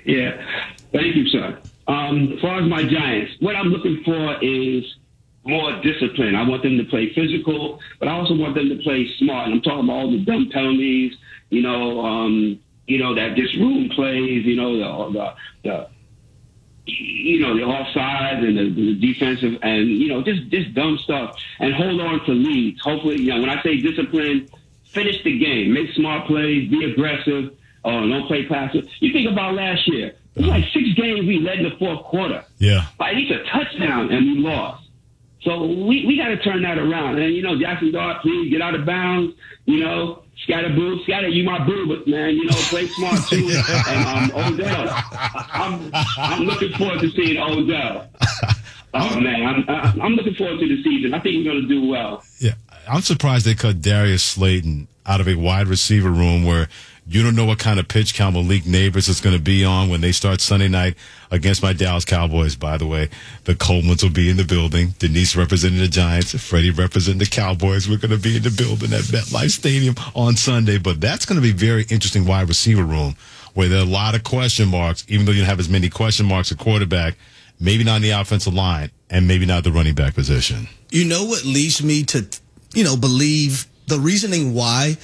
Yeah. Thank you, sir. As far as my Giants, what I'm looking for is more discipline. I want them to play physical, but I also want them to play smart. And I'm talking about all the dumb penalties, that this room plays, the offside and the defensive and, just dumb stuff, and hold on to leads. Hopefully, when I say discipline, finish the game, make smart plays, be aggressive, don't play passive. You think about last year. It was like 6 games we led in the fourth quarter. Yeah. By at least a touchdown, and we lost. So we got to turn that around. And, Jackson Dart, please get out of bounds. Scatter, you my boo, but, man, play smart, too. And Odell, I'm looking forward to seeing Odell. Oh, man, I'm looking forward to the season. I think we're going to do well. Yeah, I'm surprised they cut Darius Slayton out of a wide receiver room where you don't know what kind of pitch count Malik Neighbors is going to be on when they start Sunday night against my Dallas Cowboys. By the way, the Colemans will be in the building. Denise representing the Giants. Freddie representing the Cowboys. We're going to be in the building at MetLife Stadium on Sunday. But that's going to be a very interesting wide receiver room where there are a lot of question marks, even though you don't have as many question marks at quarterback, maybe not in the offensive line, and maybe not the running back position. You know what leads me to, believe the reasoning why?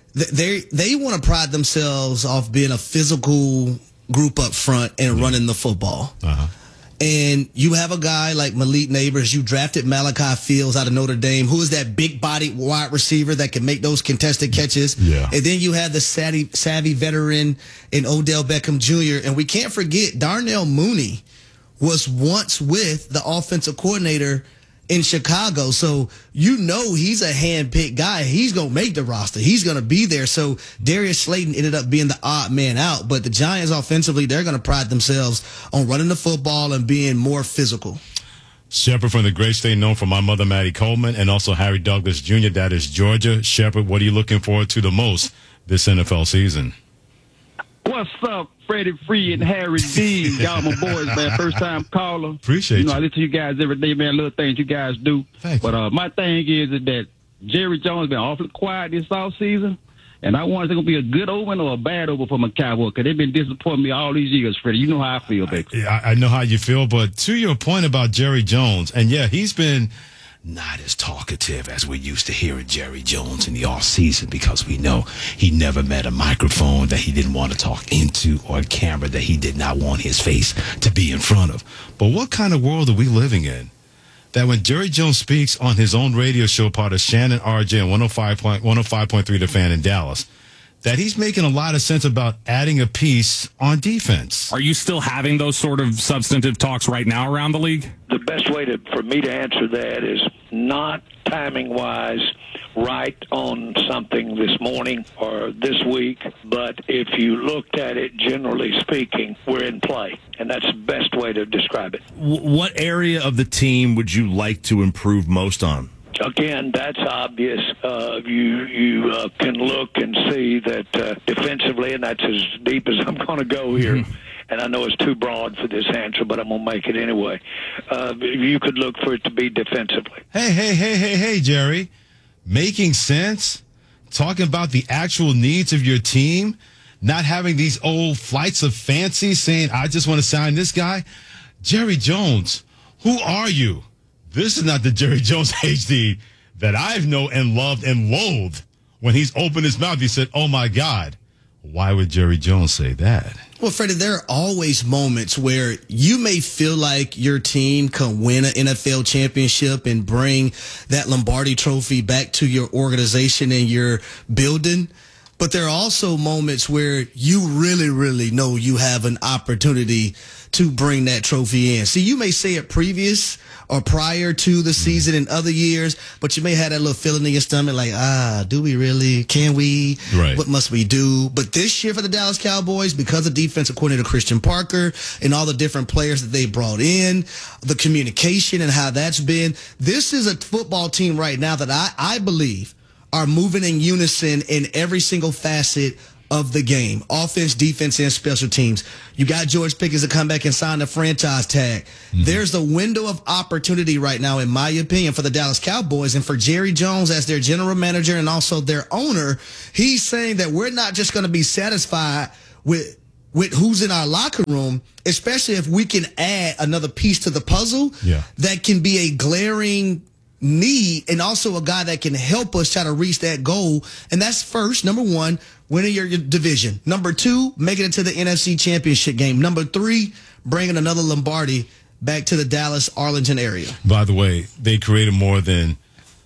They want to pride themselves off being a physical group up front and running the football. Uh-huh. And you have a guy like Malik Neighbors. You drafted Malachi Fields out of Notre Dame, who is that big-bodied wide receiver that can make those contested catches. Yeah. And then you have the savvy veteran in Odell Beckham Jr. And we can't forget Darnell Mooney was once with the offensive coordinator in Chicago. So he's a hand-picked guy. He's going to make the roster. He's going to be there. So Darius Slayton ended up being the odd man out. But the Giants offensively, they're going to pride themselves on running the football and being more physical. Shepard from the great state known for my mother, Maddie Coleman, and also Harry Douglas Jr. That is Georgia. Shepard, what are you looking forward to the most this NFL season? What's up, Freddie Free and Harry D? Y'all my boys, man. First time caller. Appreciate you. I listen to you guys every day, man. Little things you guys do. Thank you. But my thing is that Jerry Jones been awfully quiet this offseason. And I wonder if it's going to be a good omen or a bad omen for my Cowboys, because they've been disappointing me all these years, Freddie. You know how I feel, baby. I know how you feel, but to your point about Jerry Jones, and yeah, he's been not as talkative as we used to hearing Jerry Jones in the offseason, because we know he never met a microphone that he didn't want to talk into or a camera that he did not want his face to be in front of. But what kind of world are we living in that when Jerry Jones speaks on his own radio show, part of Shannon RJ and 105.3 The Fan in Dallas, that he's making a lot of sense about adding a piece on defense? Are you still having those sort of substantive talks right now around the league? The best way for me to answer that is not timing-wise right on something this morning or this week, but if you looked at it, generally speaking, we're in play, and that's the best way to describe it. What area of the team would you like to improve most on? Again, that's obvious. You can look and see that defensively, and that's as deep as I'm going to go here. Mm-hmm. And I know it's too broad for this answer, but I'm going to make it anyway. You could look for it to be defensively. Hey, Jerry. Making sense? Talking about the actual needs of your team? Not having these old flights of fancy saying, I just want to sign this guy? Jerry Jones, who are you? This is not the Jerry Jones HD that I've known and loved and loathed. When he's opened his mouth, he said, oh, my God. Why would Jerry Jones say that? Well, Freddie, there are always moments where you may feel like your team can win an NFL championship and bring that Lombardi trophy back to your organization and your building. But there are also moments where you really, really know you have an opportunity to bring that trophy in. See, you may say it previous or prior to the season in other years, but you may have that little feeling in your stomach like, do we really? Can we? Right. What must we do? But this year for the Dallas Cowboys, because of defensive coordinator Christian Parker and all the different players that they brought in, the communication and how that's been, this is a football team right now that I believe are moving in unison in every single facet of the game. Offense, defense, and special teams. You got George Pickens to come back and sign the franchise tag. Mm-hmm. There's a window of opportunity right now, in my opinion, for the Dallas Cowboys and for Jerry Jones as their general manager and also their owner. He's saying that we're not just going to be satisfied with with who's in our locker room, especially if we can add another piece to the puzzle that can be a glaring need and also a guy that can help us try to reach that goal. And that's first, number one, winning your division. Number two, making it to the NFC Championship game. Number three, bringing another Lombardi back to the Dallas-Arlington area. By the way, they created more than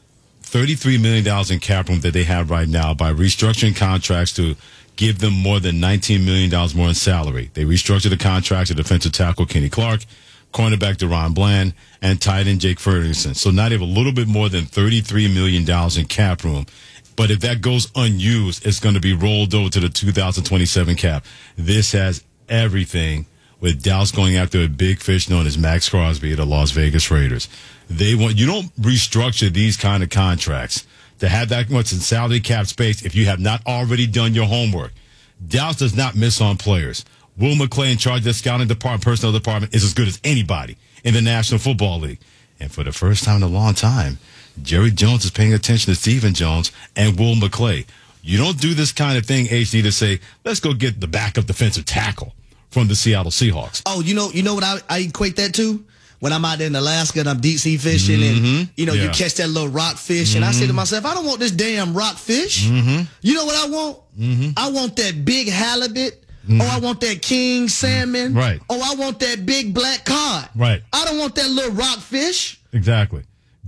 $33 million in cap room that they have right now by restructuring contracts to give them more than $19 million more in salary. They restructured the contracts of defensive tackle Kenny Clark, cornerback DeRon Bland, and tight end Jake Ferguson. So now they have a little bit more than $33 million in cap room. But if that goes unused, it's going to be rolled over to the 2027 cap. This has everything, with Dallas going after a big fish known as Max Crosby of the Las Vegas Raiders. You don't restructure these kind of contracts to have that much in salary cap space if you have not already done your homework. Dallas does not miss on players. Will McClay in charge of the scouting department, personnel department, is as good as anybody in the National Football League. And for the first time in a long time, Jerry Jones is paying attention to Stephen Jones and Will McClay. You don't do this kind of thing, HD, to say, let's go get the backup defensive tackle from the Seattle Seahawks. Oh, you know what I equate that to? When I'm out there in Alaska and I'm deep sea fishing and, you catch that little rockfish. And I say to myself, I don't want this damn rockfish. You know what I want? I want that big halibut. Oh, I want that king salmon. Right. Oh, I want that big black cod. Right. I don't want that little rockfish. Exactly.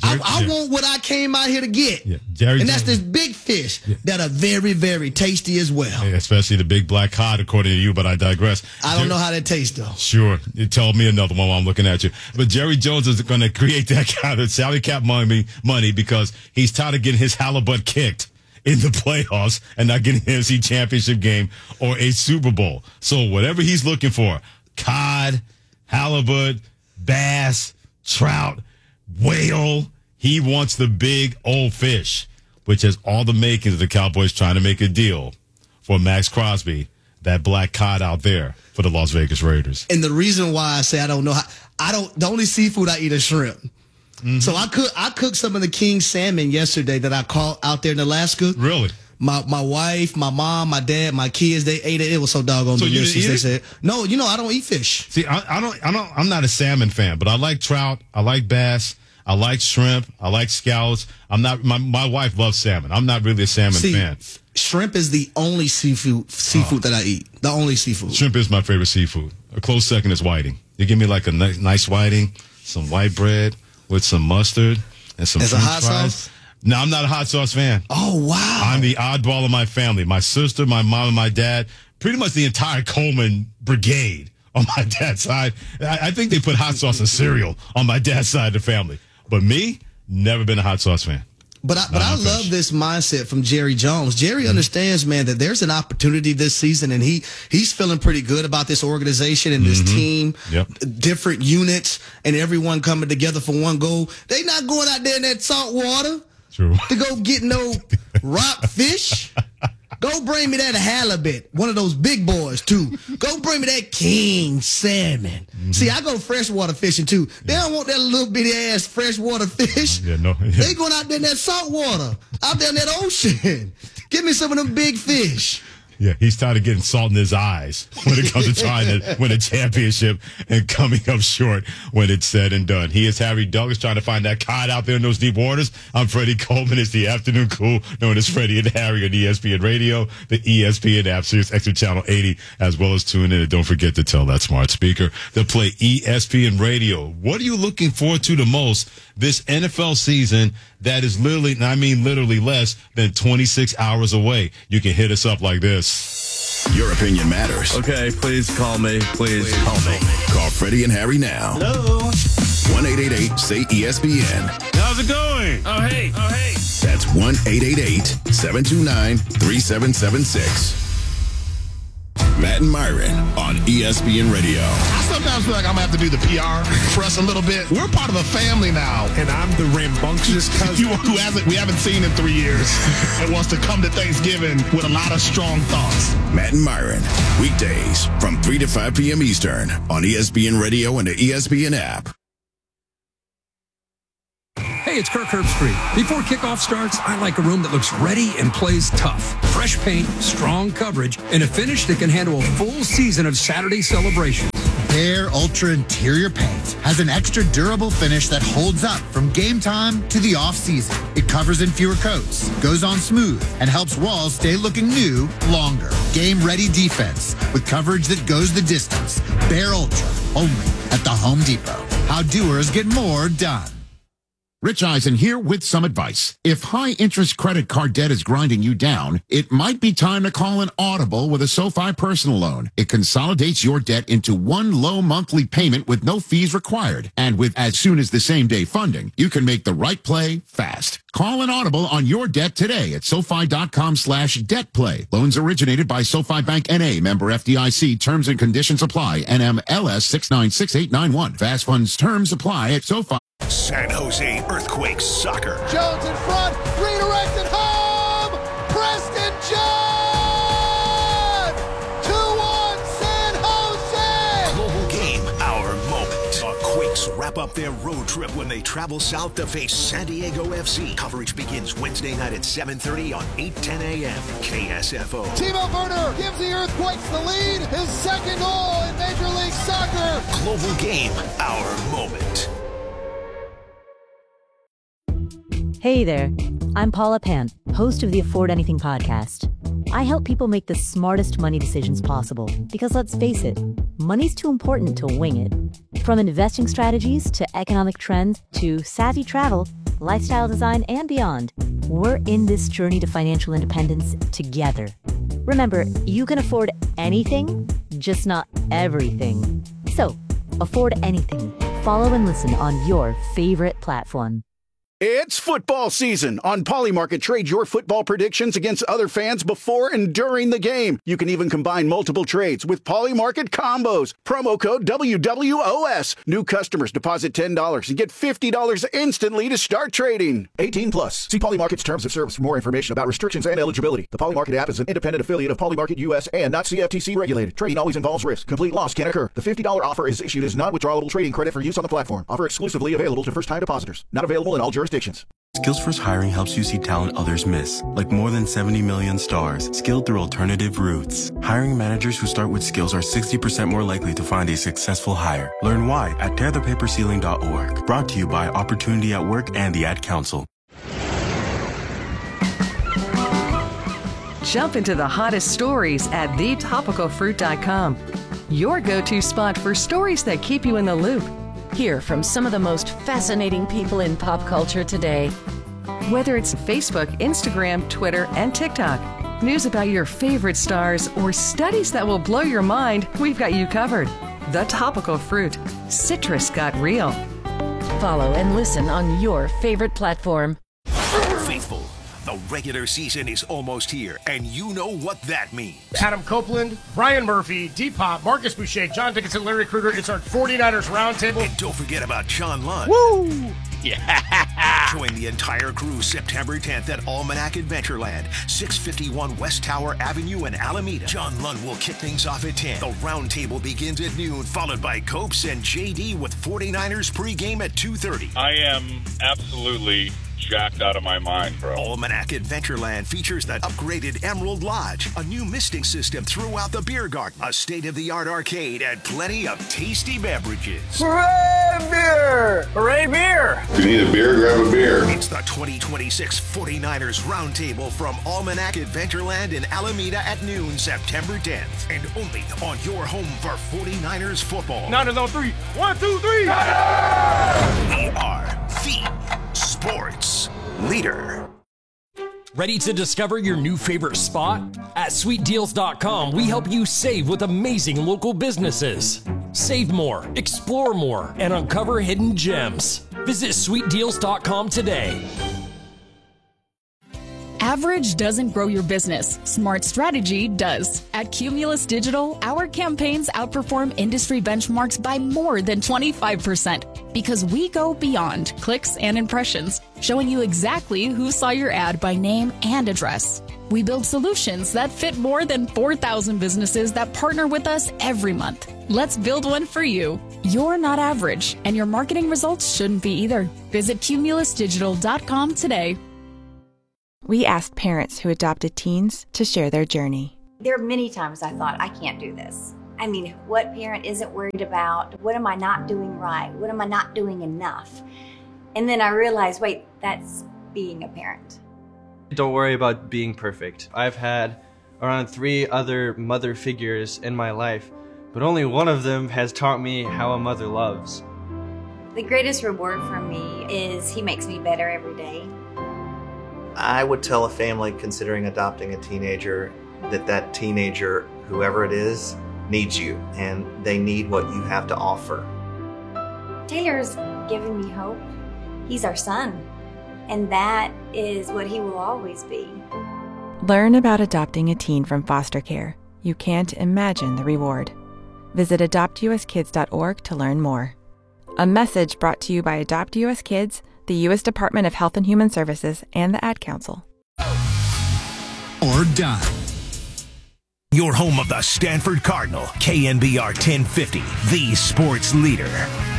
I want what I came out here to get. Yeah. And that's this big fish that are very, very tasty as well. Yeah, especially the big black cod, according to you, but I digress. I don't know how that tastes, though. Sure. You tell me another one while I'm looking at you. But Jerry Jones is going to create that kind of salary cap money because he's tired of getting his halibut kicked in the playoffs and not getting an NFC Championship game or a Super Bowl. So whatever he's looking for, cod, halibut, bass, trout, whale, he wants the big old fish, which has all the makings of the Cowboys trying to make a deal for Max Crosby, that black cod out there for the Las Vegas Raiders. And the reason why I say I don't know the only seafood I eat is shrimp. So I cooked some of the king salmon yesterday that I caught out there in Alaska. Really? My wife, my mom, my dad, my kids, they ate it. It was so doggone delicious. They said, no, I don't eat fish. See, I'm not a salmon fan, but I like trout. I like bass. I like shrimp. I like scallops. My wife loves salmon. I'm not really a salmon fan. Shrimp is the only seafood that I eat. The only seafood. Shrimp is my favorite seafood. A close second is whiting. You give me like a nice whiting, some white bread with some mustard and some French hot fries. Sauce? No, I'm not a hot sauce fan. Oh, wow. I'm the oddball of my family. My sister, my mom, and my dad, pretty much the entire Coleman brigade on my dad's side. I think they put hot sauce in cereal on my dad's side of the family. But me, never been a hot sauce fan. But I love this mindset from Jerry Jones. Jerry understands, man, that there's an opportunity this season, and he's feeling pretty good about this organization and this team, different units, and everyone coming together for one goal. They not going out there in that salt water to go get no rockfish. Go bring me that halibut, one of those big boys, too. Go bring me that king salmon. See, I go freshwater fishing, too. They don't want that little bitty-ass freshwater fish. They going out there in that salt water, out there in that ocean. Give me some of them big fish. Yeah, he's tired of getting salt in his eyes when it comes to trying to win a championship and coming up short when it's said and done. He is Harry Douglas trying to find that cod out there in those deep waters. I'm Freddie Coleman. It's the afternoon cool, known as Freddie and Harry on ESPN Radio, the ESPN app, Sirius XM Channel 80, as well as tune in. And don't forget to tell that smart speaker to play ESPN Radio. What are you looking forward to the most this NFL season that is literally, and I mean literally, less than 26 hours away? You can hit us up like this. Your opinion matters. Okay, please call me. Please call me. Call Freddie and Harry now. Hello. 1-888-SAY-ESPN. How's it going? Oh, hey. That's 1-888-729-3776. Matt and Myron on ESPN Radio. I sometimes feel like I'm going to have to do the PR for us a little bit. We're part of a family now. And I'm the rambunctious cousin we haven't seen in 3 years and wants to come to Thanksgiving with a lot of strong thoughts. Matt and Myron, weekdays from 3 to 5 p.m. Eastern on ESPN Radio and the ESPN app. Hey, it's Kirk Herbstreit. Before kickoff starts, I like a room that looks ready and plays tough. Fresh paint, strong coverage, and a finish that can handle a full season of Saturday celebrations. Behr Ultra Interior Paint has an extra durable finish that holds up from game time to the off-season. It covers in fewer coats, goes on smooth, and helps walls stay looking new longer. Game-ready defense with coverage that goes the distance. Behr Ultra, only at the Home Depot. How doers get more done. Rich Eisen here with some advice. If high-interest credit card debt is grinding you down, it might be time to call an Audible with a SoFi personal loan. It consolidates your debt into one low monthly payment with no fees required. And with as soon as the same-day funding, you can make the right play fast. Call an Audible on your debt today at SoFi.com/debtplay. Loans originated by SoFi Bank N.A. Member FDIC. Terms and conditions apply. NMLS 696891. Fast funds terms apply at SoFi. San Jose Earthquakes soccer. Jones in front, redirected home! Preston John! 2-1 San Jose! Global game, our moment. The Quakes wrap up their road trip when they travel south to face San Diego FC. Coverage begins Wednesday night at 7:30 on 8:10 a.m. KSFO. Timo Werner gives the Earthquakes the lead. His second goal in Major League Soccer. Global game, our moment. Hey there, I'm Paula Pant, host of the Afford Anything podcast. I help people make the smartest money decisions possible because let's face it, money's too important to wing it. From investing strategies to economic trends to savvy travel, lifestyle design, and beyond, we're in this journey to financial independence together. Remember, you can afford anything, just not everything. So, afford anything. Follow and listen on your favorite platform. It's football season. On Polymarket, trade your football predictions against other fans before and during the game. You can even combine multiple trades with Polymarket combos. Promo code WWOS. New customers deposit $10 and get $50 instantly to start trading. 18 plus. See Polymarket's terms of service for more information about restrictions and eligibility. The Polymarket app is an independent affiliate of Polymarket US and not CFTC regulated. Trading always involves risk. Complete loss can occur. The $50 offer is issued as non-withdrawable trading credit for use on the platform. Offer exclusively available to first-time depositors. Not available in all jurisdictions. Skills First Hiring helps you see talent others miss, like more than 70 million stars, skilled through alternative routes. Hiring managers who start with skills are 60% more likely to find a successful hire. Learn why at tearthepaperceiling.org. Brought to you by Opportunity at Work and the Ad Council. Jump into the hottest stories at thetopicalfruit.com. Your go-to spot for stories that keep you in the loop. Hear from some of the most fascinating people in pop culture today. Whether it's Facebook, Instagram, Twitter, and TikTok, news about your favorite stars, or studies that will blow your mind, we've got you covered. The Topical Fruit. Citrus got real. Follow and listen on your favorite platform. Faithful. The regular season is almost here, and you know what that means. Adam Copeland, Brian Murphy, Depop, Marcus Boucher, John Dickinson, Larry Krueger. It's our 49ers Roundtable. And don't forget about John Lund. Woo! Yeah! Join the entire crew September 10th at Almanac Adventureland, 651 West Tower Avenue in Alameda. John Lund will kick things off at 10. The Roundtable begins at noon, followed by Copes and JD with 49ers pregame at 2:30. I am absolutely jacked out of my mind, bro. Almanac Adventureland features the upgraded Emerald Lodge, a new misting system throughout the beer garden, a state-of-the-art arcade, and plenty of tasty beverages. Hooray, beer! Hooray, beer! If you need a beer, grab a beer. It's the 2026 49ers Roundtable from Almanac Adventureland in Alameda at noon, September 10th. And only on your home for 49ers football. Niners on three. 1, 2, 3. Niners! We are the sports leader. Ready to discover your new favorite spot? At sweetdeals.com, we help you save with amazing local businesses. Save more, explore more, and uncover hidden gems. Visit sweetdeals.com today. Average doesn't grow your business. Smart strategy does. At Cumulus Digital, our campaigns outperform industry benchmarks by more than 25% because we go beyond clicks and impressions, showing you exactly who saw your ad by name and address. We build solutions that fit more than 4,000 businesses that partner with us every month. Let's build one for you. You're not average, and your marketing results shouldn't be either. Visit cumulusdigital.com today. We asked parents who adopted teens to share their journey. There are many times I thought, I can't do this. I mean, what parent isn't worried about? What am I not doing right? What am I not doing enough? And then I realized, wait, that's being a parent. Don't worry about being perfect. I've had around 3 other mother figures in my life, but only one of them has taught me how a mother loves. The greatest reward for me is he makes me better every day. I would tell a family considering adopting a teenager that teenager, whoever it is, needs you, and they need what you have to offer. Taylor's given me hope. He's our son, and that is what he will always be. Learn about adopting a teen from foster care. You can't imagine the reward. Visit adoptuskids.org to learn more. A message brought to you by Adopt US Kids, the U.S. Department of Health and Human Services, and the Ad Council. Or done. Your home of the Stanford Cardinal, KNBR 1050, the sports leader.